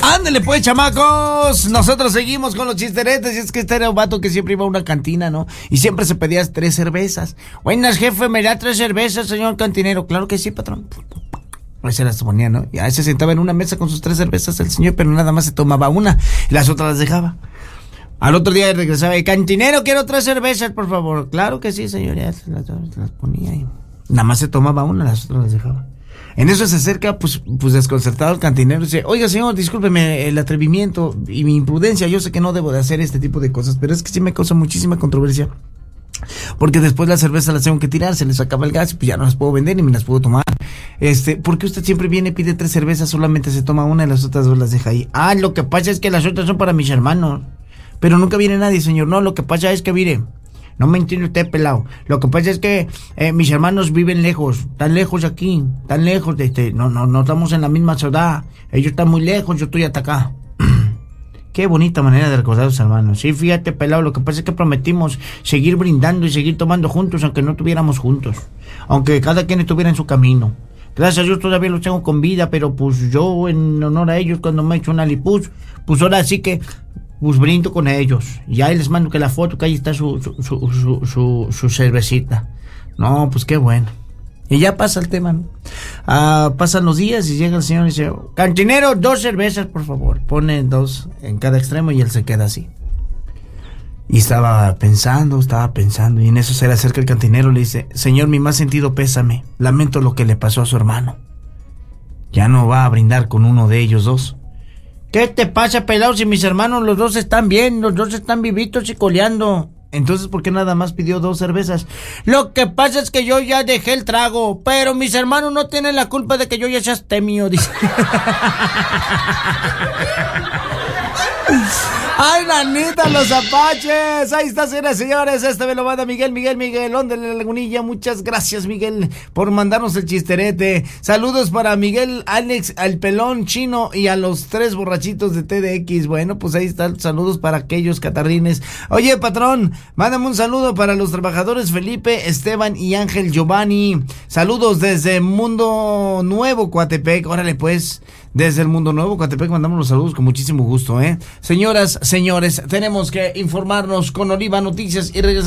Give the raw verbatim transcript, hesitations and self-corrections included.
Ándale pues, chamacos. Nosotros seguimos con los chisteretes. Y es que este era un vato que siempre iba a una cantina, ¿no? Y siempre se pedía tres cervezas. Buenas, jefe, ¿me da tres cervezas, señor cantinero? Claro que sí, patrón. Ahí se las ponía, ¿no? Y ahí se sentaba en una mesa con sus tres cervezas el señor, pero nada más se tomaba una y las otras las dejaba. Al otro día regresaba y, cantinero, quiero tres cervezas, por favor. Claro que sí, señor. Ya se las, se las ponía y nada más se tomaba una, las otras las dejaba. En eso se acerca, pues, pues desconcertado el cantinero y dice, oiga, señor, discúlpeme el atrevimiento y mi imprudencia, yo sé que no debo de hacer este tipo de cosas, pero es que sí me causa muchísima controversia, porque después las cervezas las tengo que tirar, se les acaba el gas y pues ya no las puedo vender ni me las puedo tomar. Este, ¿por qué usted siempre viene, pide tres cervezas, solamente se toma una y las otras dos las deja ahí? Ah, lo que pasa es que las otras son para mis hermanos, pero nunca viene nadie, señor. No, lo que pasa es que, mire, no me entiende usted, pelado. Lo que pasa es que eh, mis hermanos viven lejos, tan lejos de aquí, tan lejos de este, no, no, no estamos en la misma ciudad. Ellos están muy lejos, yo estoy hasta acá. Qué bonita manera de recordar a sus hermanos. Sí, fíjate, pelado, lo que pasa es que prometimos seguir brindando y seguir tomando juntos, aunque no estuviéramos juntos, aunque cada quien estuviera en su camino. Gracias a Dios todavía los tengo con vida, pero pues yo, en honor a ellos, cuando me he hecho una lipuz, pues ahora sí que pues brindo con ellos. Y ahí les mando que la foto, que ahí está su, su, su, su, su, su cervecita. No, pues qué bueno. Y ya pasa el tema, ¿no? Ah, pasan los días y llega el señor y dice, cantinero, dos cervezas, por favor. Pone dos en cada extremo y él se queda así. Y estaba pensando, estaba pensando, y en eso se le acerca el cantinero y le dice, señor, mi más sentido pésame. Lamento lo que le pasó a su hermano. Ya no va a brindar con uno de ellos dos. ¿Qué te pasa, pelado? Si mis hermanos los dos están bien, los dos están vivitos y coleando. Entonces, ¿por qué nada más pidió dos cervezas? Lo que pasa es que yo ya dejé el trago, pero mis hermanos no tienen la culpa de que yo ya sea astemio, dice. ¡Ay, nanita, los apaches! Ahí está, señoras y señores. Este me lo manda Miguel, Miguel, Miguelón de la Lagunilla. Muchas gracias, Miguel, por mandarnos el chisterete. Saludos para Miguel, Alex, al pelón chino y a los tres borrachitos de T D X. Bueno, pues ahí están. Saludos para aquellos catarrines. Oye, patrón, mándame un saludo para los trabajadores Felipe, Esteban y Ángel Giovanni. Saludos desde Mundo Nuevo, Coatepec. Órale, pues. Desde el Mundo Nuevo, Coatepec, mandamos los saludos con muchísimo gusto, ¿eh? Señoras, señores, tenemos que informarnos con Oliva Noticias y regresamos.